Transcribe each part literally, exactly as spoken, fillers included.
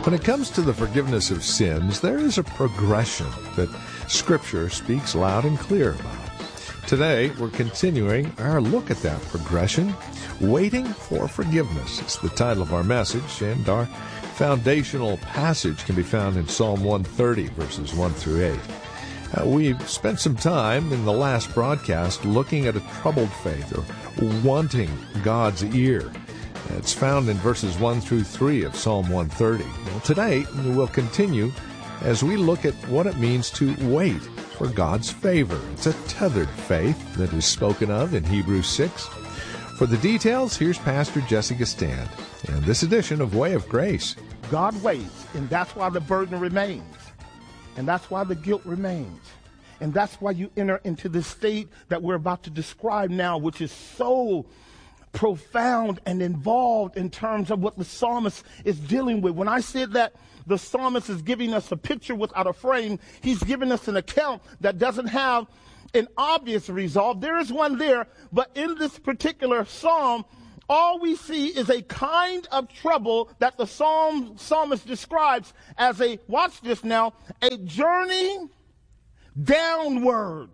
When it comes to the forgiveness of sins, there is a progression that Scripture speaks loud and clear about. Today, we're continuing our look at that progression. Waiting for Forgiveness is the title of our message, and our foundational passage can be found in Psalm one thirty, verses one through eight. Uh, we spent some time in the last broadcast looking at a troubled faith, or wanting God's ear. It's found in verses one through three of Psalm one thirty. Well, today, we'll continue as we look at what it means to wait for God's favor. It's a tethered faith that is spoken of in Hebrews six. For the details, here's Pastor Jesse Gistand in this edition of Way of Grace. God waits, and that's why the burden remains. And that's why the guilt remains. And that's why you enter into this state that we're about to describe now, which is so profound and involved in terms of what the psalmist is dealing with. When I said that the psalmist is giving us a picture without a frame, he's giving us an account that doesn't have an obvious resolve. There is one there, but in this particular psalm, all we see is a kind of trouble that the psalm psalmist describes as a, watch this now, a journey downward,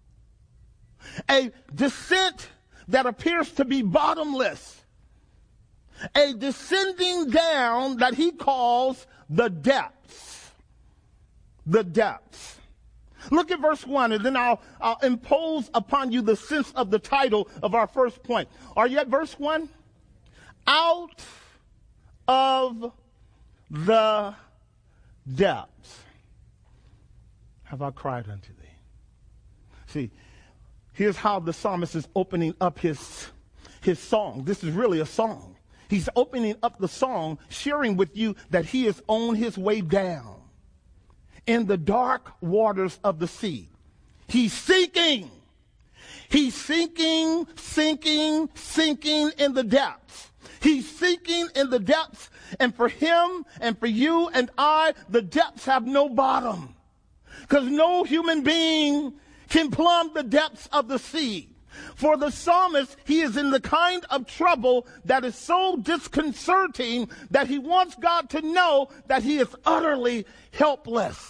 a descent that appears to be bottomless, a descending down that he calls the depths, the depths. Look at verse one, and then I'll, I'll impose upon you the sense of the title of our first point. Are you at verse one? Out of the depths have I cried unto thee. See, here's how the psalmist is opening up his, his song. This is really a song. He's opening up the song, sharing with you that he is on his way down in the dark waters of the sea. He's sinking. He's sinking, sinking, sinking in the depths. He's sinking in the depths. And for him and for you and I, the depths have no bottom. Because no human being can plumb the depths of the sea. For the psalmist, he is in the kind of trouble that is so disconcerting that he wants God to know that he is utterly helpless.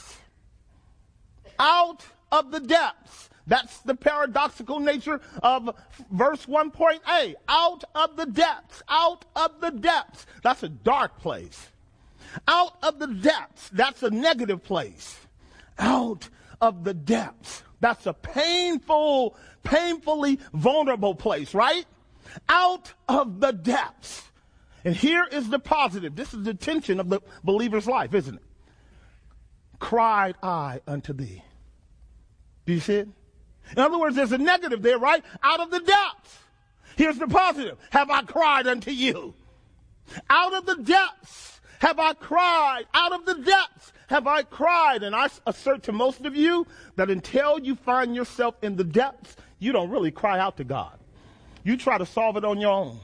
Out of the depths. That's the paradoxical nature of verse one point A. Out of the depths. Out of the depths. That's a dark place. Out of the depths. That's a negative place. Out of the depths. That's a painful, painfully vulnerable place, right? Out of the depths. And here is the positive. This is the tension of the believer's life, isn't it? Cried I unto thee. Do you see it? In other words, there's a negative there, right? Out of the depths. Here's the positive. Have I cried unto you? Out of the depths have I cried. Out of the depths have I cried. And I assert to most of you that until you find yourself in the depths, you don't really cry out to God. You try to solve it on your own.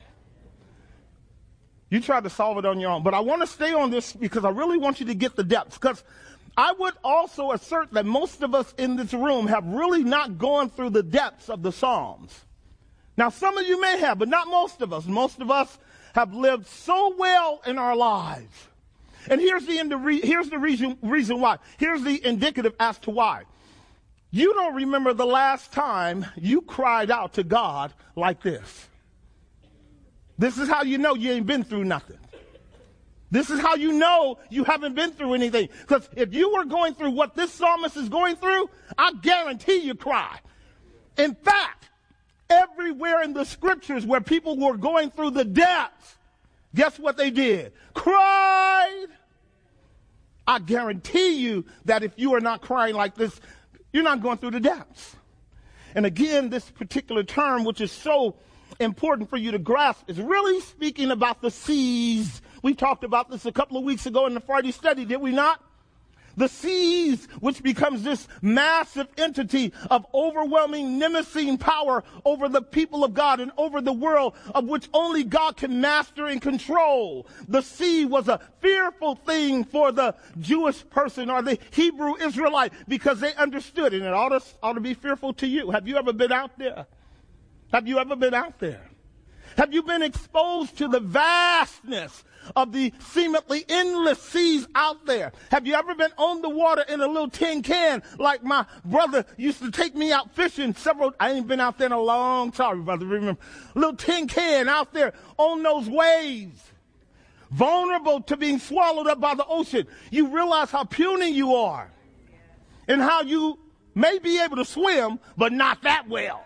You try to solve it on your own. But I want to stay on this because I really want you to get the depths. Because I would also assert that most of us in this room have really not gone through the depths of the Psalms. Now, some of you may have, but not most of us. Most of us have lived so well in our lives. And here's the, here's the reason, reason why. Here's the indicative as to why. You don't remember the last time you cried out to God like this. This is how you know you ain't been through nothing. This is how you know you haven't been through anything. Because if you were going through what this psalmist is going through, I guarantee you cry. In fact, everywhere in the scriptures where people were going through the depths, guess what they did? Cried. I guarantee you that if you are not crying like this, you're not going through the depths. And again, this particular term, which is so important for you to grasp, is really speaking about the seas. We talked about this a couple of weeks ago in the Friday study, did we not? The seas, which becomes this massive entity of overwhelming, menacing power over the people of God and over the world, of which only God can master and control. The sea was a fearful thing for the Jewish person or the Hebrew Israelite because they understood it, and it ought to, ought to be fearful to you. Have you ever been out there? Have you ever been out there? Have you been exposed to the vastness of the seemingly endless seas out there? Have you ever been on the water in a little tin can like my brother used to take me out fishing several, I ain't been out there in a long time, brother, remember. Little tin can out there on those waves, vulnerable to being swallowed up by the ocean. You realize how puny you are and how you may be able to swim, but not that well.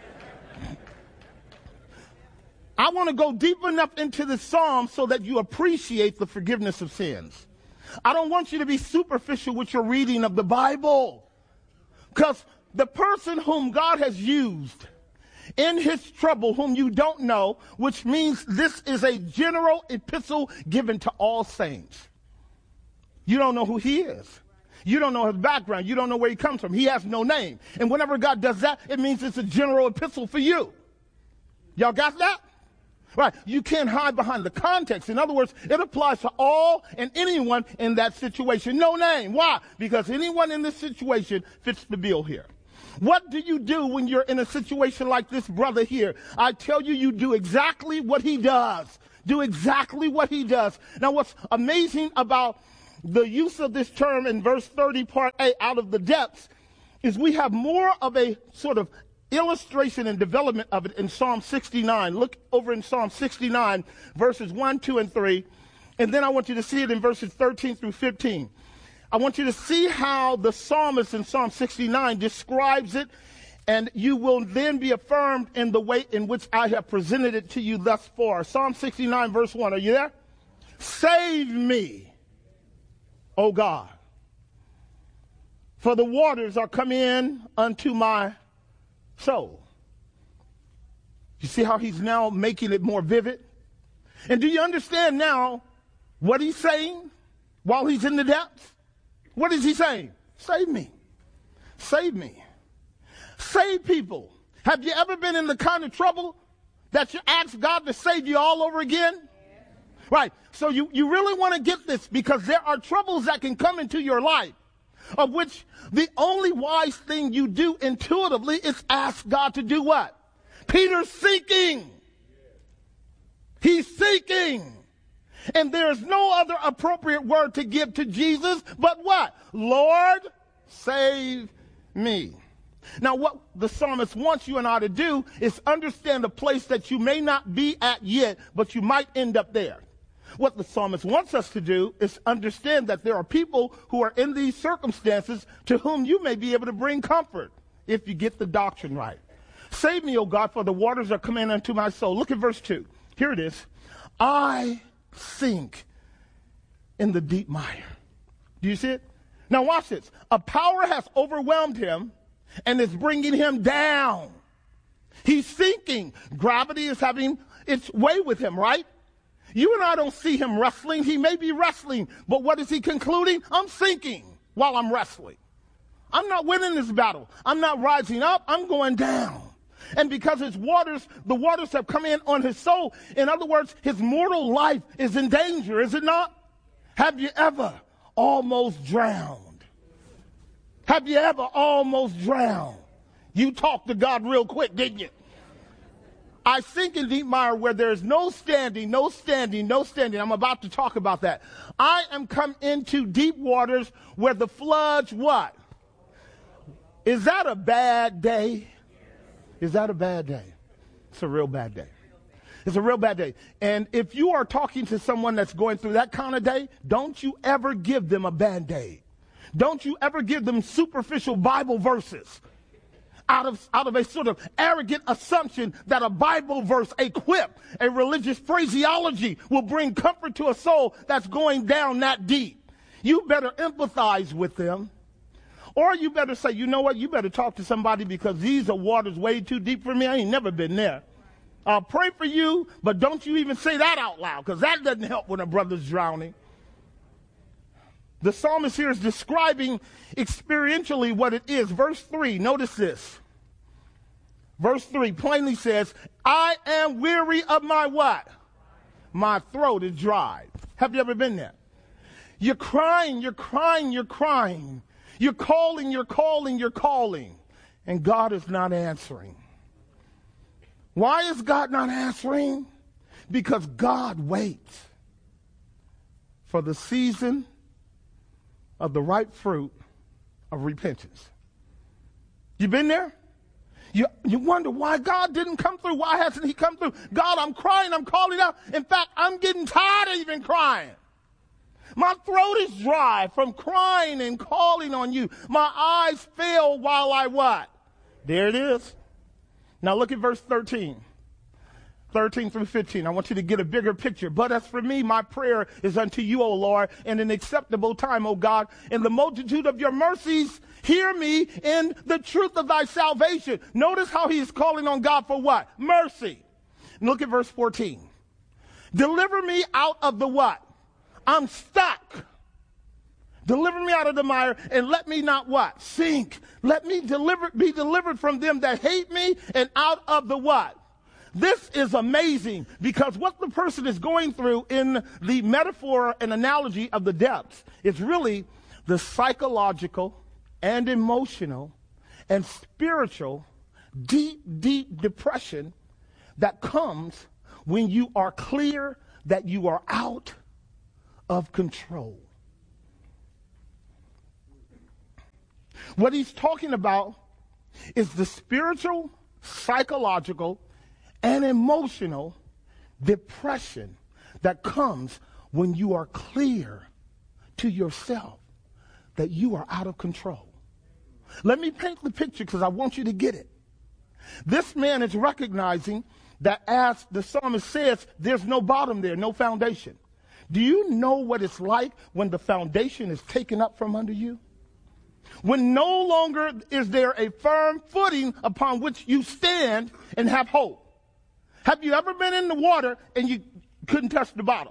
I want to go deep enough into the Psalm so that you appreciate the forgiveness of sins. I don't want you to be superficial with your reading of the Bible, because the person whom God has used in his trouble, whom you don't know, which means this is a general epistle given to all saints. You don't know who he is. You don't know his background. You don't know where he comes from. He has no name. And whenever God does that, it means it's a general epistle for you. Y'all got that? Right. You can't hide behind the context. In other words, it applies to all and anyone in that situation. No name. Why? Because anyone in this situation fits the bill here. What do you do when you're in a situation like this brother here? I tell you, you do exactly what he does. Do exactly what he does. Now, what's amazing about the use of this term in verse thirty, part A, out of the depths, is we have more of a sort of illustration and development of it in Psalm sixty-nine. Look over in Psalm sixty-nine, verses one, two, and three. And then I want you to see it in verses thirteen through fifteen. I want you to see how the psalmist in Psalm sixty-nine describes it, and you will then be affirmed in the way in which I have presented it to you thus far. Psalm sixty-nine, verse one. Are you there? Save me, O God, for the waters are come in unto my soul. You see how he's now making it more vivid? And do you understand now what he's saying while he's in the depths? What is he saying? Save me. Save me. Save people. Have you ever been in the kind of trouble that you ask God to save you all over again? Yeah. Right. So you, you really want to get this, because there are troubles that can come into your life, of which the only wise thing you do intuitively is ask God to do what? Peter's seeking. He's seeking. And there's no other appropriate word to give to Jesus but what? Lord, save me. Now, what the psalmist wants you and I to do is understand a place that you may not be at yet, but you might end up there. What the psalmist wants us to do is understand that there are people who are in these circumstances to whom you may be able to bring comfort if you get the doctrine right. Save me, O God, for the waters are coming unto my soul. Look at verse two. Here it is. I sink in the deep mire. Do you see it? Now watch this. A power has overwhelmed him and is bringing him down. He's sinking. Gravity is having its way with him, right? You and I don't see him wrestling. He may be wrestling, but what is he concluding? I'm sinking while I'm wrestling. I'm not winning this battle. I'm not rising up. I'm going down. And because his waters, the waters have come in on his soul. In other words, his mortal life is in danger, is it not? Have you ever almost drowned? Have you ever almost drowned? You talked to God real quick, didn't you? I sink in deep mire where there is no standing, no standing, no standing. I'm about to talk about that. I am come into deep waters where the floods what? Is that a bad day? Is that a bad day? It's a real bad day. It's a real bad day. And if you are talking to someone that's going through that kind of day, don't you ever give them a Band-Aid. Don't you ever give them superficial Bible verses out of, out of a sort of arrogant assumption that a Bible verse, a quip, a religious phraseology will bring comfort to a soul that's going down that deep. You better empathize with them. Or you better say, you know what, you better talk to somebody because these are waters way too deep for me. I ain't never been there. I'll pray for you, but don't you even say that out loud, because that doesn't help when a brother's drowning. The psalmist here is describing experientially what it is. Verse three, notice this. Verse three plainly says, I am weary of my what? My throat is dry. Have you ever been there? You're crying, you're crying, you're crying. You're calling, you're calling, you're calling, and God is not answering. Why is God not answering? Because God waits for the season of the ripe fruit of repentance. You been there? You, you wonder why God didn't come through. Why hasn't he come through? God, I'm crying. I'm calling out. In fact, I'm getting tired of even crying. My throat is dry from crying and calling on you. My eyes fail while I what? There it is. Now look at verse thirteen. thirteen through fifteen. I want you to get a bigger picture. But as for me, my prayer is unto you, O Lord, in an acceptable time, O God. In the multitude of your mercies, hear me in the truth of thy salvation. Notice how he is calling on God for what? Mercy. And look at verse fourteen. Deliver me out of the what? I'm stuck. Deliver me out of the mire and let me not what? Sink. Let me deliver, be delivered from them that hate me and out of the what? This is amazing because what the person is going through in the metaphor and analogy of the depths is really the psychological and emotional and spiritual deep, deep depression that comes when you are clear that you are out of control. What he's talking about is the spiritual, psychological, and emotional depression that comes when you are clear to yourself that you are out of control. Let me paint the picture because I want you to get it. This man is recognizing that, as the psalmist says, there's no bottom there, no foundation. Do you know what it's like when the foundation is taken up from under you? When no longer is there a firm footing upon which you stand and have hope. Have you ever been in the water and you couldn't touch the bottom?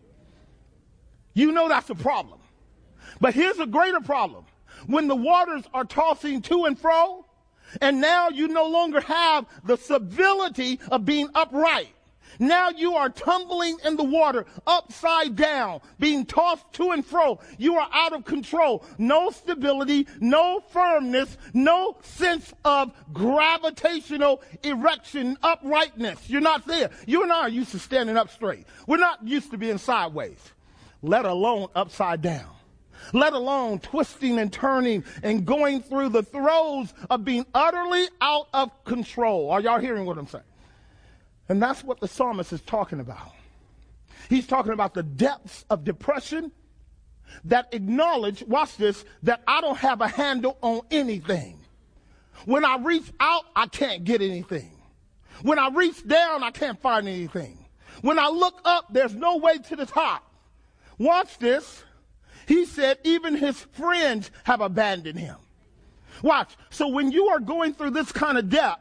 You know that's a problem. But here's a greater problem. When the waters are tossing to and fro, and now you no longer have the stability of being upright. Now you are tumbling in the water, upside down, being tossed to and fro. You are out of control. No stability, no firmness, no sense of gravitational erection, uprightness. You're not there. You and I are used to standing up straight. We're not used to being sideways, let alone upside down. Let alone twisting and turning and going through the throes of being utterly out of control. Are y'all hearing what I'm saying? And that's what the psalmist is talking about. He's talking about the depths of depression that acknowledge, watch this, that I don't have a handle on anything. When I reach out, I can't get anything. When I reach down, I can't find anything. When I look up, there's no way to the top. Watch this. He said even his friends have abandoned him. Watch. So when you are going through this kind of depth,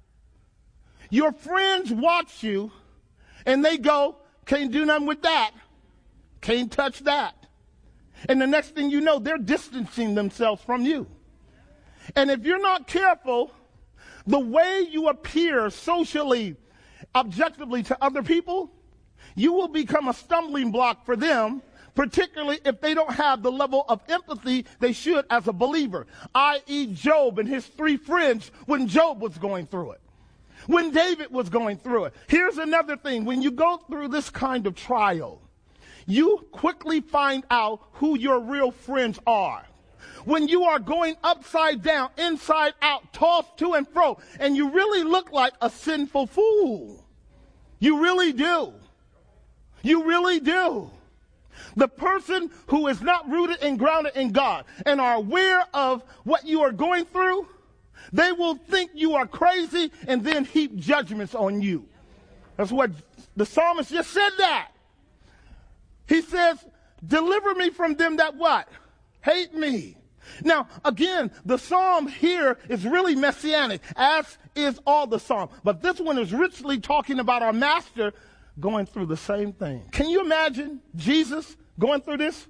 your friends watch you and they go, can't do nothing with that. Can't touch that. And the next thing you know, they're distancing themselves from you. And if you're not careful, the way you appear socially, objectively to other people, you will become a stumbling block for them, particularly if they don't have the level of empathy they should as a believer, that is. Job and his three friends when Job was going through it. When David was going through it. Here's another thing. When you go through this kind of trial, you quickly find out who your real friends are. When you are going upside down, inside out, tossed to and fro, and you really look like a sinful fool. You really do. You really do. The person who is not rooted and grounded in God and are aware of what you are going through, they will think you are crazy and then heap judgments on you. That's what the psalmist just said that. He says, deliver me from them that what? Hate me. Now, again, the psalm here is really messianic, as is all the psalm. But this one is richly talking about our master going through the same thing. Can you imagine Jesus going through this?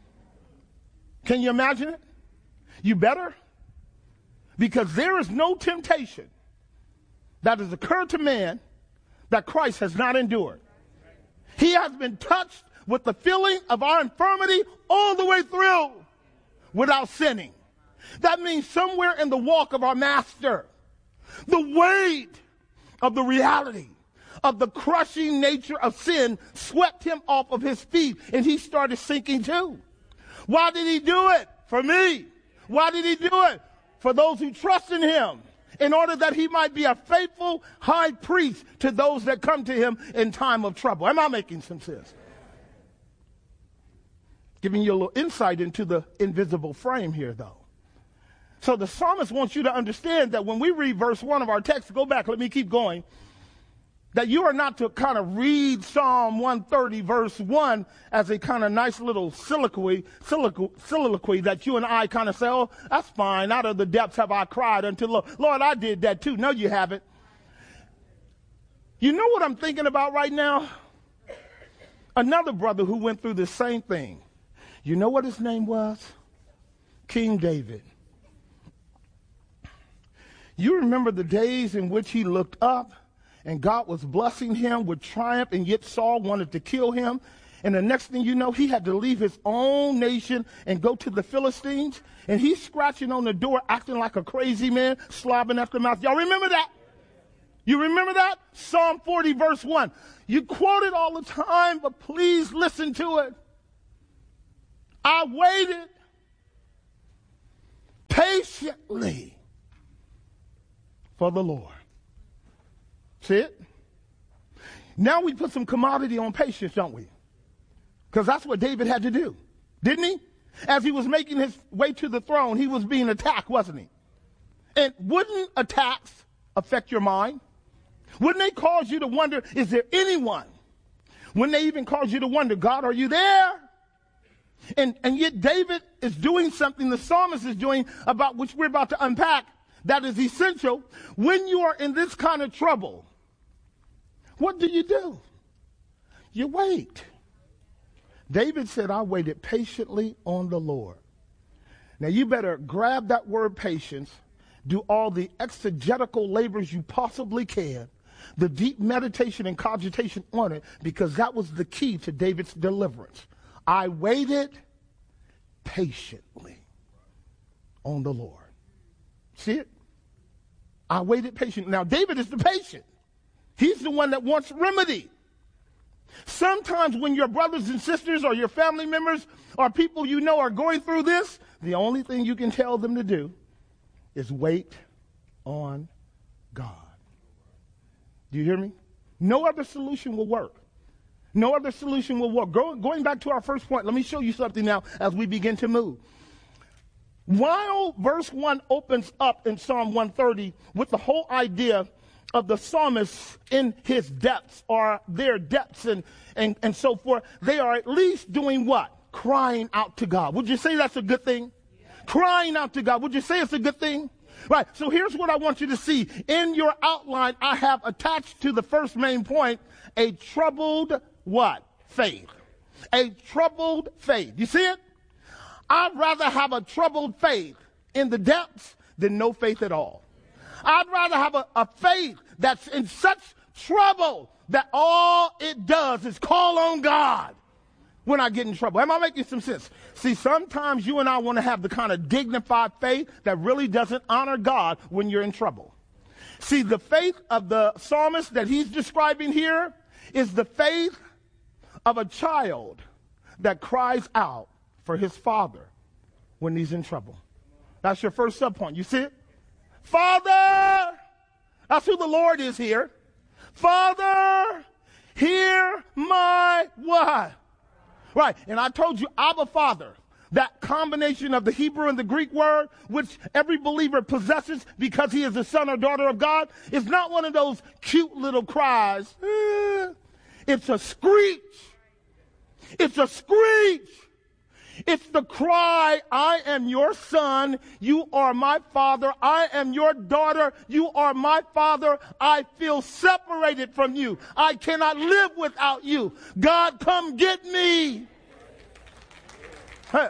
Can you imagine it? You better. Because there is no temptation that has occurred to man that Christ has not endured. He has been touched with the feeling of our infirmity all the way through without sinning. That means somewhere in the walk of our master, the weight of the reality of the crushing nature of sin swept him off of his feet, and he started sinking too. Why did he do it? For me. Why did he do it? For those who trust in him, in order that he might be a faithful high priest to those that come to him in time of trouble. Am I making some sense? Giving you a little insight into the invisible frame here, though. So the psalmist wants you to understand that when we read verse one of our text, go back, let me keep going, that you are not to kind of read Psalm one thirty verse one as a kind of nice little soliloquy, soliloquy, soliloquy that you and I kind of say, oh, that's fine. Out of the depths have I cried unto the Lord. Lord, I did that too. No, you haven't. You know what I'm thinking about right now? Another brother who went through the same thing. You know what his name was? King David. You remember the days in which he looked up and God was blessing him with triumph, and yet Saul wanted to kill him. And the next thing you know, he had to leave his own nation and go to the Philistines. And he's scratching on the door, acting like a crazy man, slobbing at the mouth. Y'all remember that? You remember that? Psalm forty, verse one. You quote it all the time, but please listen to it. I waited patiently for the Lord. See it? Now we put some commodity on patience, don't we? Because that's what David had to do, didn't he? As he was making his way to the throne, he was being attacked, wasn't he? And wouldn't attacks affect your mind? Wouldn't they cause you to wonder, is there anyone? Wouldn't they even cause you to wonder, God, are you there? And, and yet David is doing something the psalmist is doing, about which we're about to unpack, that is essential. When you are in this kind of trouble, what do you do? You wait. David said, I waited patiently on the Lord. Now you better grab that word patience, do all the exegetical labors you possibly can, the deep meditation and cogitation on it, because that was the key to David's deliverance. I waited patiently on the Lord. See it? I waited patiently. Now David is the patient. He's the one that wants remedy. Sometimes when your brothers and sisters or your family members or people you know are going through this, the only thing you can tell them to do is wait on God. Do you hear me? No other solution will work. No other solution will work. Go, going back to our first point, let me show you something now as we begin to move. While verse one opens up in Psalm one thirty with the whole idea of the psalmist in his depths or their depths and, and, and so forth, they are at least doing what? Crying out to God. Would you say that's a good thing? Yeah. Crying out to God. Would you say it's a good thing? Right. So here's what I want you to see. In your outline, I have attached to the first main point a troubled what? Faith. A troubled faith. You see it? I'd rather have a troubled faith in the depths than no faith at all. I'd rather have a, a faith that's in such trouble that all it does is call on God when I get in trouble. Am I making some sense? See, sometimes you and I want to have the kind of dignified faith that really doesn't honor God when you're in trouble. See, the faith of the psalmist that he's describing here is the faith of a child that cries out for his father when he's in trouble. That's your first subpoint. You see it? Father, that's who the Lord is here. Father, hear my what? Right, and I told you, Abba Father, that combination of the Hebrew and the Greek word, which every believer possesses because he is a son or daughter of God, is not one of those cute little cries. Eh, it's a screech. It's a screech. It's the cry, I am your son, you are my father, I am your daughter, you are my father, I feel separated from you, I cannot live without you, God come get me. Hey.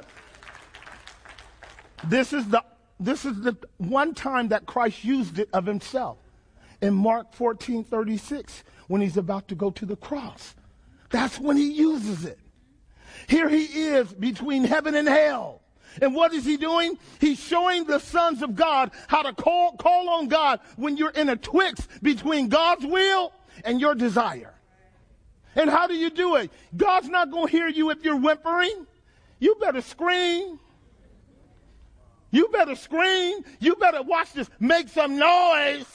This is the this is the one time that Christ used it of himself in Mark fourteen thirty-six when he's about to go to the cross. That's when he uses it. Here he is between heaven and hell. And what is he doing? He's showing the sons of God how to call, call on God when you're in a twixt between God's will and your desire. And how do you do it? God's not going to hear you if you're whimpering. You better scream. You better scream. You better, watch this, make some noise.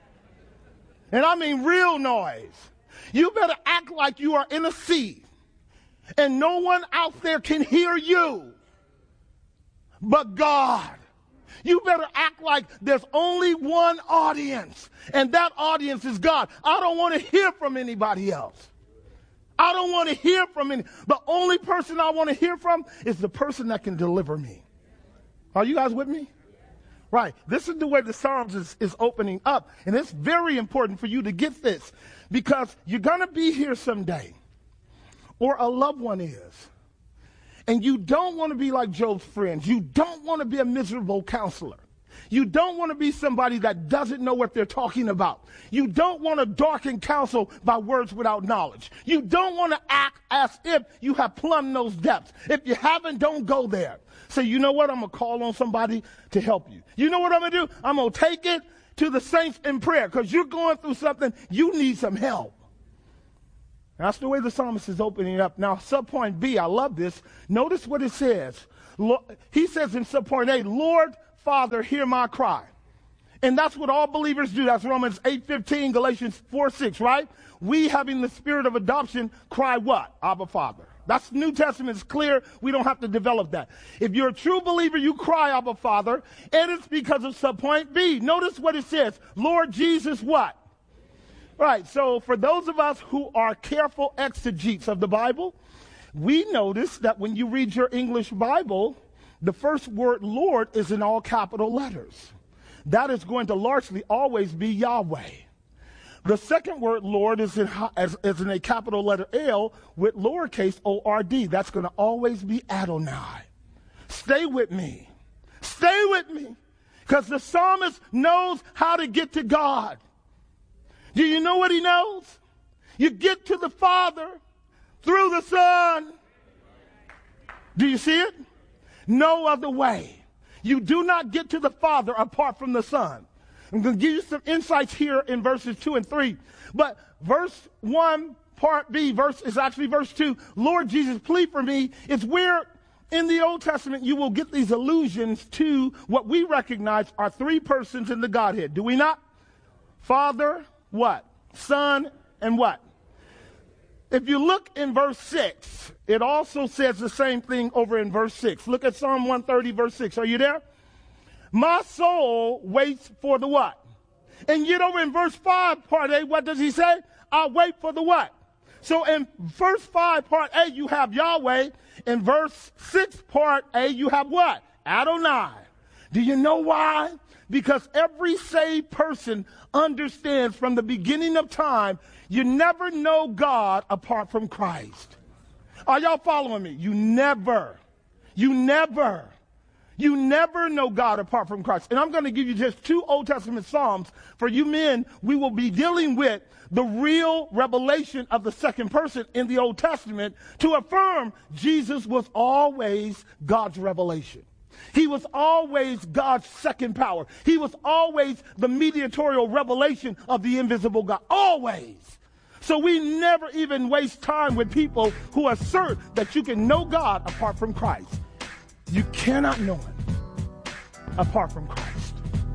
And I mean real noise. You better act like you are in a sea and no one out there can hear you but God. You better act like there's only one audience, and that audience is God. I don't want to hear from anybody else. I don't want to hear from any. The only person I want to hear from is the person that can deliver me. Are you guys with me? Right. This is the way the Psalms is, is opening up. And it's very important for you to get this, because you're going to be here someday, or a loved one is. And you don't want to be like Job's friends. You don't want to be a miserable counselor. You don't want to be somebody that doesn't know what they're talking about. You don't want to darken counsel by words without knowledge. You don't want to act as if you have plumbed those depths. If you haven't, don't go there. Say, you know what? I'm going to call on somebody to help you. You know what I'm going to do? I'm going to take it to the saints in prayer, because you're going through something. You need some help. That's the way the psalmist is opening it up. Now, subpoint B, I love this. Notice what it says. He says in subpoint A, Lord, Father, hear my cry. And that's what all believers do. That's Romans eight fifteen, Galatians four six, right? We, having the spirit of adoption, cry what? Abba, Father. That's New Testament. It's clear. We don't have to develop that. If you're a true believer, you cry Abba, Father, and it's because of subpoint B. Notice what it says. Lord Jesus, what? Right, so for those of us who are careful exegetes of the Bible, we notice that when you read your English Bible, the first word Lord is in all capital letters. That is going to largely always be Yahweh. The second word Lord is in, as, as in a capital letter L with lowercase O R D. That's going to always be Adonai. Stay with me. Stay with me. Because the psalmist knows how to get to God. Do you know what he knows? You get to the Father through the Son. Do you see it? No other way. You do not get to the Father apart from the Son. I'm going to give you some insights here in verses two and three. But verse one, part B, verse is actually verse two. Lord Jesus, plead for me. It's where in the Old Testament you will get these allusions to what we recognize are three persons in the Godhead. Do we not? Father, what? Son, and what? If you look in verse six, it also says the same thing over in verse six. Look at Psalm one thirty, verse six. Are you there? My soul waits for the what? And yet over in verse five, part A, what does he say? I wait for the what? So in verse five, part A, you have Yahweh. In verse six, part A, you have what? Adonai. Do you know why? Because every saved person understands from the beginning of time, you never know God apart from Christ. Are y'all following me? You never, you never, you never know God apart from Christ. And I'm going to give you just two Old Testament Psalms. For you men, we will be dealing with the real revelation of the second person in the Old Testament to affirm Jesus was always God's revelation. He was always God's second power. He was always the mediatorial revelation of the invisible God. Always. So we never even waste time with people who assert that you can know God apart from Christ. You cannot know him apart from Christ.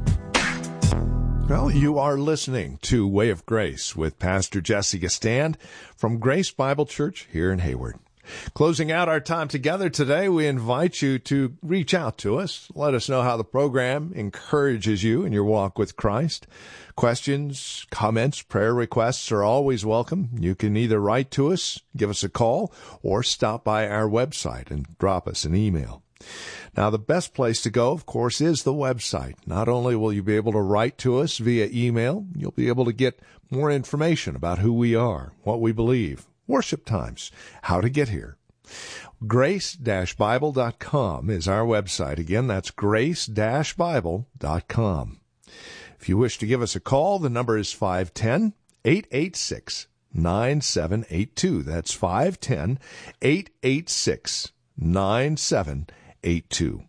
Well, you are listening to Way of Grace with Pastor Jesse Gistand from Grace Bible Church here in Hayward. Closing out our time together today, we invite you to reach out to us. Let us know how the program encourages you in your walk with Christ. Questions, comments, prayer requests are always welcome. You can either write to us, give us a call, or stop by our website and drop us an email. Now, the best place to go, of course, is the website. Not only will you be able to write to us via email, you'll be able to get more information about who we are, what we believe, worship times, how to get here. grace dash bible dot com is our website. Again, that's grace dash bible dot com. If you wish to give us a call, the number is five one zero, eight eight six, nine seven eight two. That's five one zero, eight eight six, nine seven eight two.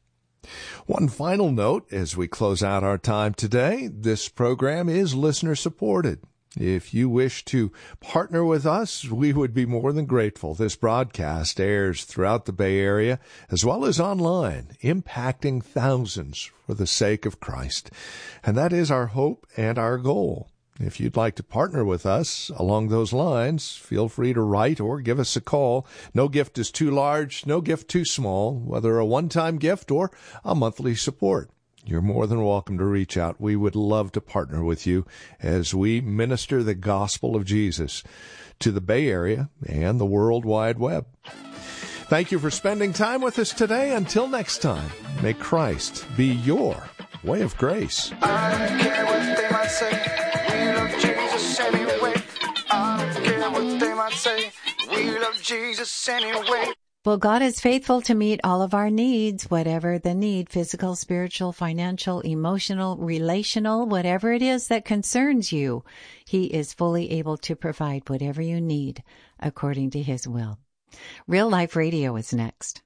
One final note as we close out our time today, this program is listener supported. If you wish to partner with us, we would be more than grateful. This broadcast airs throughout the Bay Area as well as online, impacting thousands for the sake of Christ. And that is our hope and our goal. If you'd like to partner with us along those lines, feel free to write or give us a call. No gift is too large, no gift too small, whether a one-time gift or a monthly support. You're more than welcome to reach out. We would love to partner with you as we minister the gospel of Jesus to the Bay Area and the World Wide Web. Thank you for spending time with us today. Until next time, may Christ be your way of grace. I don't care what they might say. We love Jesus anyway. I don't care what they might say. We love Jesus anyway. Well, God is faithful to meet all of our needs, whatever the need, physical, spiritual, financial, emotional, relational, whatever it is that concerns you. He is fully able to provide whatever you need according to His will. Real Life Radio is next.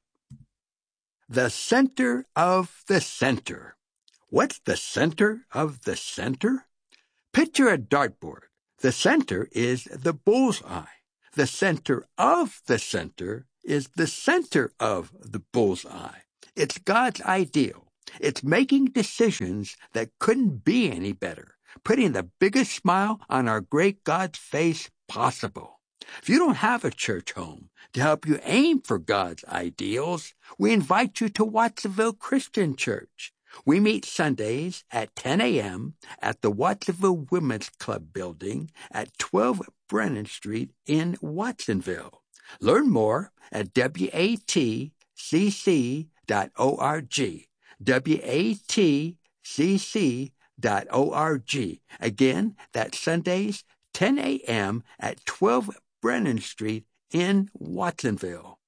The center of the center. What's the center of the center? Picture a dartboard. The center is the bullseye. The center of the center is the center of the bullseye. It's God's ideal. It's making decisions that couldn't be any better, putting the biggest smile on our great God's face possible. If you don't have a church home to help you aim for God's ideals, we invite you to Watsonville Christian Church. We meet Sundays at ten a.m. at the Watsonville Women's Club building at twelve Brennan Street in Watsonville. Learn more at W A T C C dot org. W A T C C dot org. Again, that's Sundays, ten a.m. at twelve Brennan Street in Watsonville.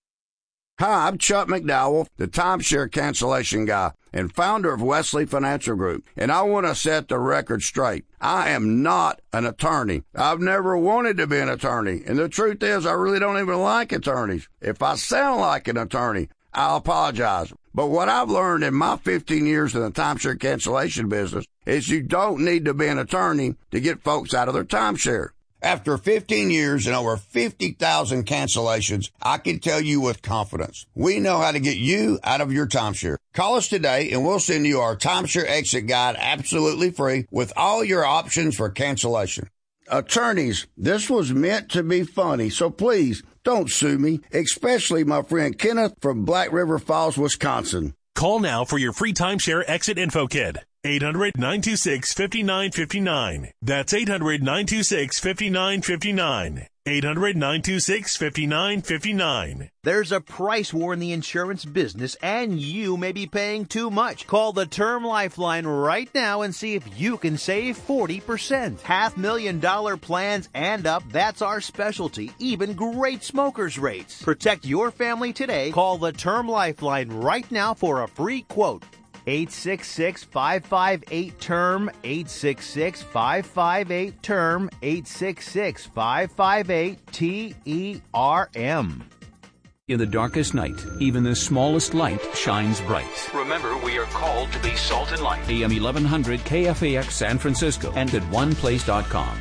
Hi, I'm Chuck McDowell, the timeshare cancellation guy and founder of Wesley Financial Group, and I want to set the record straight. I am not an attorney. I've never wanted to be an attorney, and the truth is I really don't even like attorneys. If I sound like an attorney, I'll apologize. But what I've learned in my fifteen years in the timeshare cancellation business is you don't need to be an attorney to get folks out of their timeshare. After fifteen years and over fifty thousand cancellations, I can tell you with confidence, we know how to get you out of your timeshare. Call us today and we'll send you our timeshare exit guide absolutely free with all your options for cancellation. Attorneys, this was meant to be funny, so please don't sue me, especially my friend Kenneth from Black River Falls, Wisconsin. Call now for your free timeshare exit info kit. eight hundred, nine two six, five nine five nine. That's eight hundred, nine two six, five nine five nine. eight hundred, nine two six, five nine five nine. There's a price war in the insurance business, and you may be paying too much. Call the Term Lifeline right now and see if you can save forty percent. Half million dollar plans and up, that's our specialty. Even great smokers rates. Protect your family today. Call the Term Lifeline right now for a free quote. eight six six, five five eight, T E R M, eight six six, five five eight, T E R M, eight six six, five five eight, T E R M. In the darkest night, even the smallest light shines bright. Remember, we are called to be salt and light. A M eleven hundred K F A X San Francisco and at one place dot com.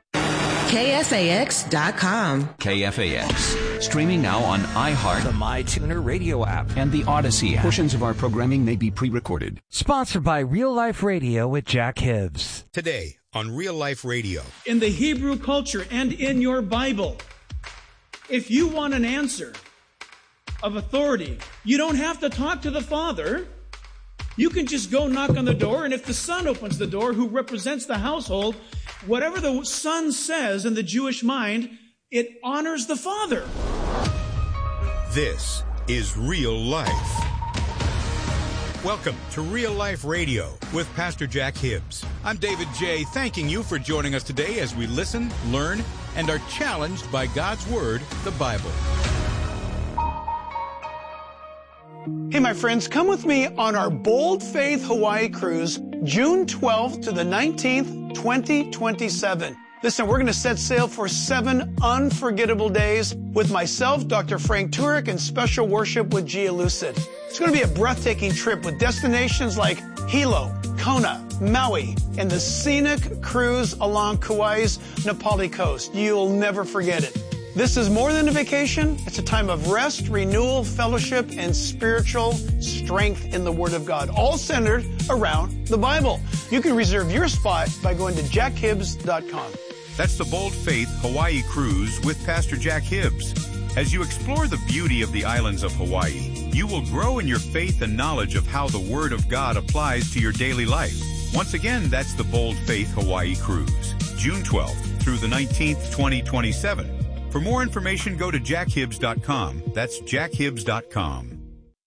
K F A X dot com. K F A X. Streaming now on iHeart, the MyTuner radio app, and the Odyssey app. Portions of our programming may be pre-recorded. Sponsored by Real Life Radio with Jack Hibbs. Today on Real Life Radio. In the Hebrew culture and in your Bible, if you want an answer of authority, you don't have to talk to the Father. You can just go knock on the door, and if the Son opens the door, who represents the household, whatever the Son says in the Jewish mind, it honors the Father. This is Real Life. Welcome to Real Life Radio with Pastor Jack Hibbs. I'm David J., thanking you for joining us today as we listen, learn, and are challenged by God's Word, the Bible. Hey, my friends, come with me on our Bold Faith Hawaii cruise, June twelfth to the nineteenth, twenty twenty-seven. Listen, we're going to set sail for seven unforgettable days with myself, Doctor Frank Turek, and special worship with Gia Lucid. It's going to be a breathtaking trip with destinations like Hilo, Kona, Maui, and the scenic cruise along Kauai's Napali coast. You'll never forget it. This is more than a vacation. It's a time of rest, renewal, fellowship, and spiritual strength in the Word of God, all centered around the Bible. You can reserve your spot by going to jack hibbs dot com. That's the Bold Faith Hawaii Cruise with Pastor Jack Hibbs. As you explore the beauty of the islands of Hawaii, you will grow in your faith and knowledge of how the Word of God applies to your daily life. Once again, that's the Bold Faith Hawaii Cruise, June twelfth through the nineteenth, twenty twenty-seven. For more information, go to jack hibbs dot com. That's jack hibbs dot com.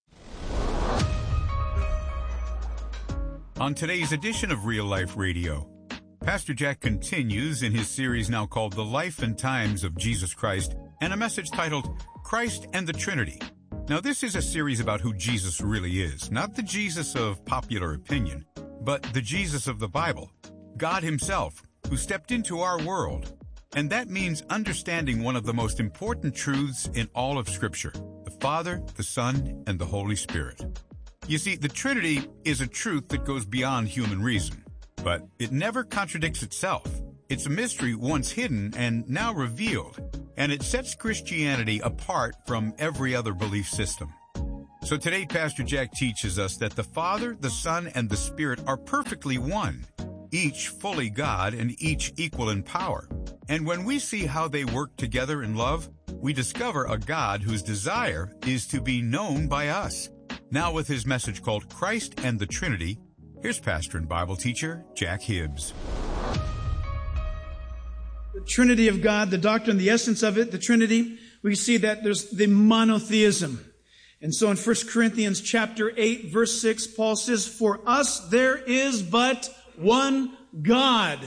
On today's edition of Real Life Radio, Pastor Jack continues in his series now called The Life and Times of Jesus Christ, and a message titled Christ and the Trinity. Now, this is a series about who Jesus really is, not the Jesus of popular opinion, but the Jesus of the Bible, God himself, who stepped into our world. And that means understanding one of the most important truths in all of Scripture, the Father, the Son, and the Holy Spirit. You see, the Trinity is a truth that goes beyond human reason, but it never contradicts itself. It's a mystery once hidden and now revealed, and it sets Christianity apart from every other belief system. So today, Pastor Jack teaches us that the Father, the Son, and the Spirit are perfectly one, each fully God and each equal in power. And when we see how they work together in love, we discover a God whose desire is to be known by us. Now with his message called Christ and the Trinity, here's pastor and Bible teacher Jack Hibbs. The Trinity of God, the doctrine, the essence of it, the Trinity, we see that there's the monotheism. And so in First Corinthians chapter eight, verse six, Paul says, "For us there is but one God,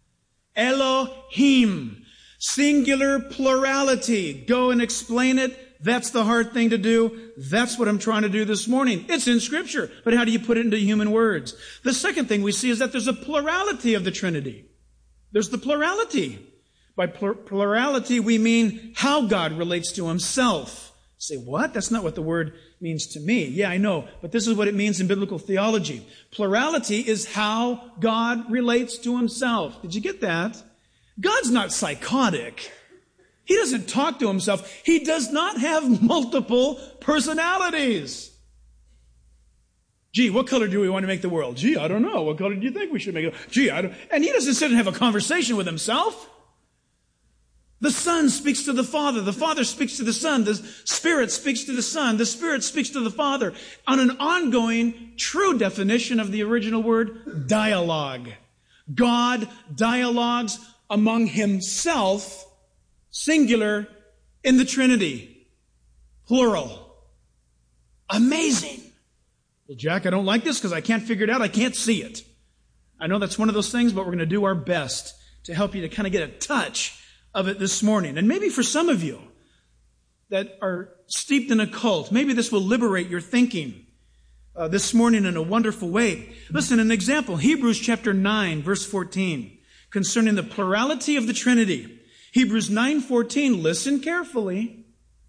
Elohim," singular plurality. Go and explain it. That's the hard thing to do. That's what I'm trying to do this morning. It's in Scripture, but how do you put it into human words? The second thing we see is that there's a plurality of the Trinity. There's the plurality. By plur- plurality, we mean how God relates to himself. You say, what? That's not what the word means to me. Yeah, I know, but this is what it means in biblical theology. Plurality is how God relates to himself. Did you get that? God's not psychotic. He doesn't talk to himself. He does not have multiple personalities. Gee, what color do we want to make the world? Gee, I don't know. What color do you think we should make it? Gee, I don't... And he doesn't sit and have a conversation with himself. The Son speaks to the Father. The Father speaks to the Son. The Spirit speaks to the Son. The Spirit speaks to the Father on an ongoing, true definition of the original word, dialogue. God dialogues among himself, singular, in the Trinity, plural. Amazing. Well, Jack, I don't like this because I can't figure it out. I can't see it. I know that's one of those things, but we're going to do our best to help you to kind of get a touch of it this morning. And maybe for some of you that are steeped in a cult, maybe this will liberate your thinking uh, this morning in a wonderful way. Listen, an example, Hebrews chapter nine, verse fourteen, concerning the plurality of the Trinity. Hebrews nine fourteen, listen carefully.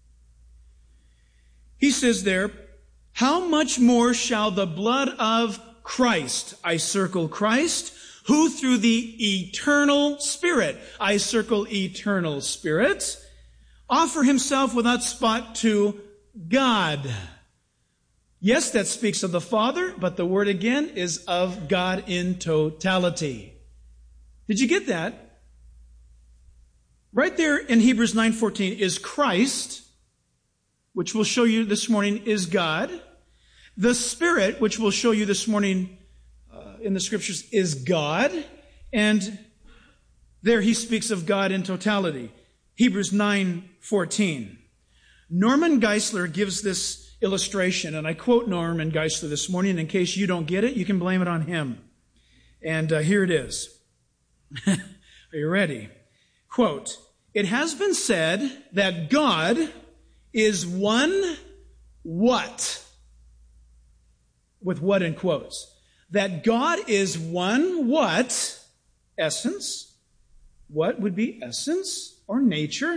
He says there, "How much more shall the blood of Christ," I circle Christ, "who through the eternal Spirit," I circle eternal Spirit, "offer himself without spot to God." Yes, that speaks of the Father, but the word again is of God in totality. Did you get that? Right there in Hebrews nine fourteen is Christ, which we'll show you this morning is God. The Spirit, which we'll show you this morning in the Scriptures, is God. And there he speaks of God in totality. Hebrews nine fourteen. Norman Geisler gives this illustration, and I quote Norman Geisler this morning. In case you don't get it, you can blame it on him. And uh, here it is. Are you ready? Quote, "It has been said that God is one what?" With what in quotes. That God is one what? Essence. what would be essence or nature,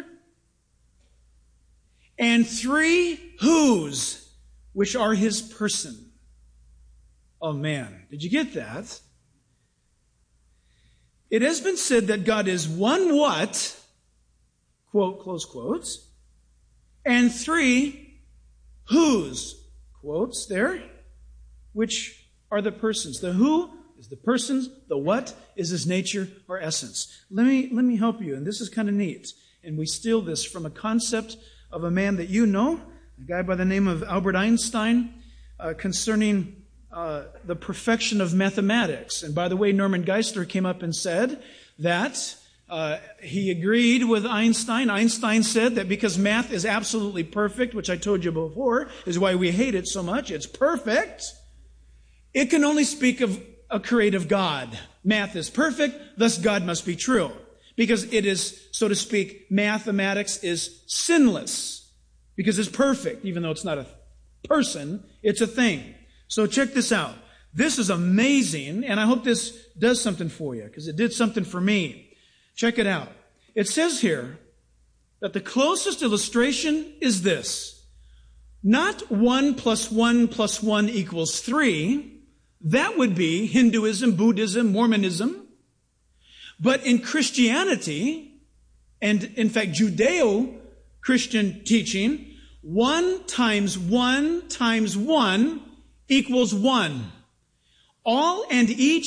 and three whos, which are his person. Oh man, did you get that? It has been said that God is one what, quote, close quotes, and three whos, quotes there, which are the persons. The who is the persons, the what is his nature or essence. Let me, let me help you, and this is kind of neat. And we steal this from a concept of a man that you know, a guy by the name of Albert Einstein, uh, concerning uh, the perfection of mathematics. And by the way, Norman Geisler came up and said that uh, he agreed with Einstein. Einstein said that because math is absolutely perfect, which I told you before, is why we hate it so much. It's perfect. It can only speak of a creative God. Math is perfect, thus God must be true. Because it is, so to speak, mathematics is sinless. Because it's perfect, even though it's not a person, it's a thing. So check this out. This is amazing, and I hope this does something for you, because it did something for me. Check it out. It says here that the closest illustration is this. Not one plus one plus one equals three. That would be Hinduism, Buddhism, Mormonism. But in Christianity, and in fact Judeo-Christian teaching, one times one times one equals one. All and each